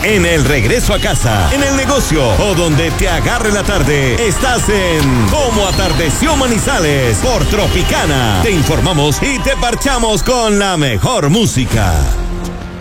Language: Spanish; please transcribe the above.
En el regreso a casa, en el negocio o donde te agarre la tarde, estás en Cómo Atardeció Manizales por Tropicana. Te informamos y te parchamos con la mejor música.